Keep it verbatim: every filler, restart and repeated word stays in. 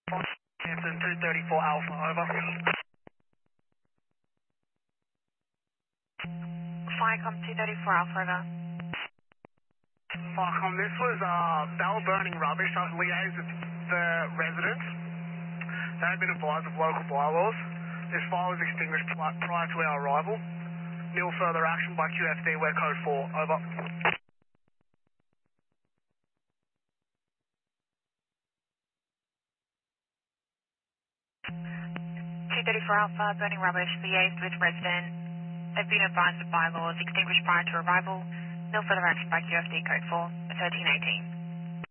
Hampton two thirty-four Alpha, over. Firecom two thirty-four Alpha, over. Firecom, this was, uh, they were burning rubbish. I liaised with the residents. They had been advised of local bylaws. This fire was extinguished pri- prior to our arrival. Nil further action by Q F D, we're code four, over. two thirty-four Alpha, burning rubbish, liaised with resident. They've been advised of bylaws, extinguished prior to arrival. No further action by Q F D code four, thirteen eighteen.